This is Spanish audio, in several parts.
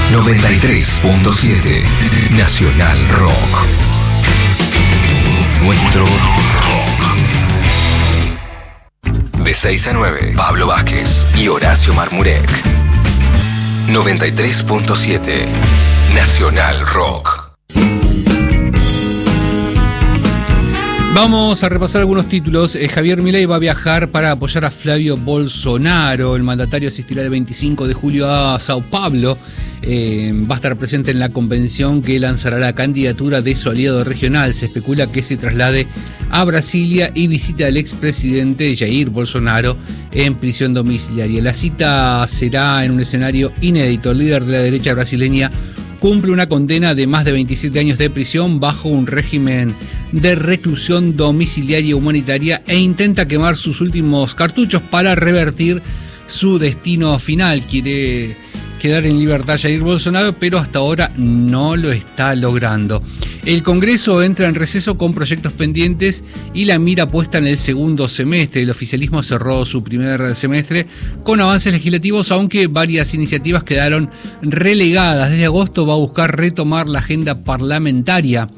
93.7 Nacional Rock. Nuestro rock. De 6 a 9, Pablo Vázquez y Horacio Marmurek. 93.7 Nacional Rock. Vamos a repasar algunos títulos. Javier Milei va a viajar para apoyar a Flavio Bolsonaro. El mandatario asistirá el 25 de julio a Sao Paulo. Va a estar presente en la convención que lanzará la candidatura de su aliado regional. Se especula que se traslade a Brasilia y visite al expresidente Jair Bolsonaro en prisión domiciliaria. La cita será en un escenario inédito. El líder de la derecha brasileña cumple una condena de más de 27 años de prisión bajo un régimen de reclusión domiciliaria humanitaria e intenta quemar sus últimos cartuchos para revertir su destino final. Quiere quedar en libertad Jair Bolsonaro, pero hasta ahora no lo está logrando. El Congreso entra en receso con proyectos pendientes y la mira puesta en el segundo semestre. El oficialismo cerró su primer semestre con avances legislativos, aunque varias iniciativas quedaron relegadas. Desde agosto va a buscar retomar la agenda parlamentaria,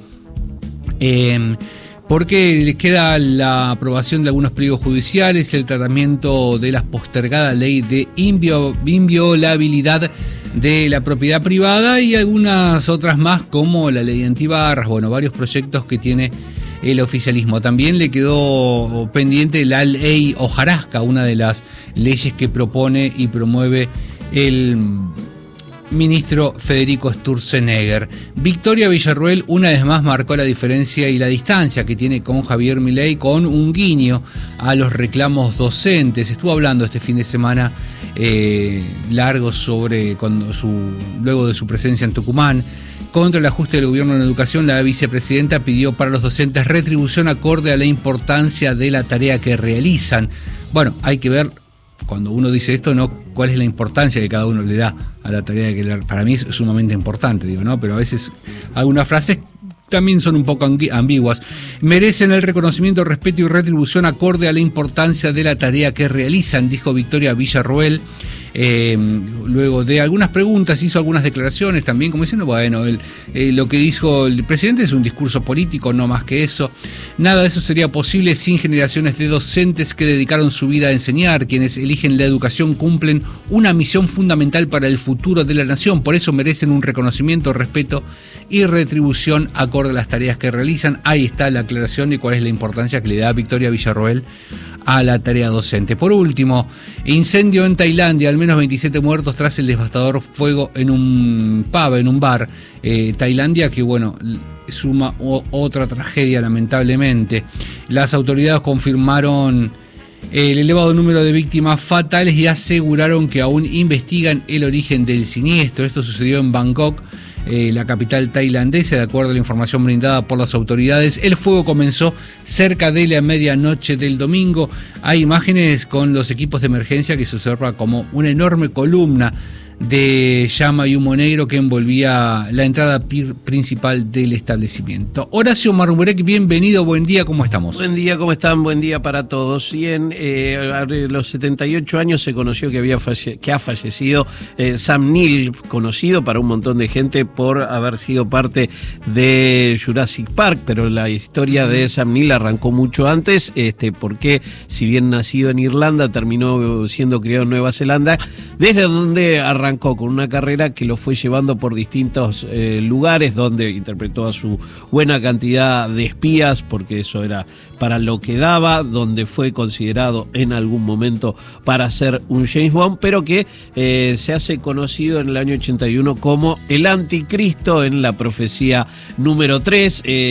porque les queda la aprobación de algunos pliegos judiciales, el tratamiento de la postergada ley de inviolabilidad de la propiedad privada y algunas otras más, como la ley de antibarras. Bueno, varios proyectos que tiene el oficialismo. También le quedó pendiente la ley hojarasca, una de las leyes que propone y promueve el ministro Federico Sturzenegger. Victoria Villarruel una vez más marcó la diferencia y la distancia que tiene con Javier Milei, con un guiño a los reclamos docentes. Estuvo hablando este fin de semana largo sobre luego de su presencia en Tucumán. Contra el ajuste del gobierno en educación, la vicepresidenta pidió para los docentes retribución acorde a la importancia de la tarea que realizan. Bueno, hay que ver, cuando uno dice esto, ¿no?, cuál es la importancia que cada uno le da a la tarea que para mí es sumamente importante, ¿no? Pero a veces algunas frases también son un poco ambiguas. Merecen el reconocimiento, respeto y retribución acorde a la importancia de la tarea que realizan, dijo Victoria Villarroel. Luego de algunas preguntas hizo algunas declaraciones también, como diciendo, bueno, lo que dijo el presidente es un discurso político, no más que eso. Nada de eso sería posible sin generaciones de docentes que dedicaron su vida a enseñar. Quienes eligen la educación cumplen una misión fundamental para el futuro de la nación, por eso merecen un reconocimiento, respeto y retribución acorde a las tareas que realizan. Ahí está la aclaración de cuál es la importancia que le da Victoria Villarroel a la tarea docente. Por último, incendio en Tailandia, al menos 27 muertos tras el devastador fuego en un pub, en un bar. Tailandia, que bueno, suma otra tragedia lamentablemente. Las autoridades confirmaron el elevado número de víctimas fatales y aseguraron que aún investigan el origen del siniestro. Esto sucedió en Bangkok, la capital tailandesa. De acuerdo a la información brindada por las autoridades, el fuego comenzó cerca de la medianoche del domingo. Hay imágenes con los equipos de emergencia que se observa como una enorme columna de llama y humo negro que envolvía la entrada principal del establecimiento. Horacio Marmurek, bienvenido, buen día, ¿cómo estamos? Buen día, ¿cómo están? Buen día para todos. Bien, a los 78 años se conoció que ha fallecido Sam Neill, conocido para un montón de gente por haber sido parte de Jurassic Park, pero la historia de Sam Neill arrancó mucho antes, porque si bien nacido en Irlanda, terminó siendo criado en Nueva Zelanda, desde donde arrancó con una carrera que lo fue llevando por distintos lugares, donde interpretó a su buena cantidad de espías, porque eso era para lo que daba, donde fue considerado en algún momento para ser un James Bond, pero que se hace conocido en el año 81 como el anticristo en la profecía número 3.